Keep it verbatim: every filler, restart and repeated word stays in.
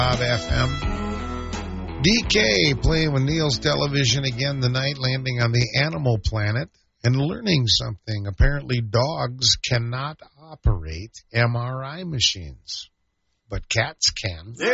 Bob F M. D K playing with Neil's television again tonight, landing on the Animal Planet and learning something. Apparently dogs cannot operate M R I machines, but cats can.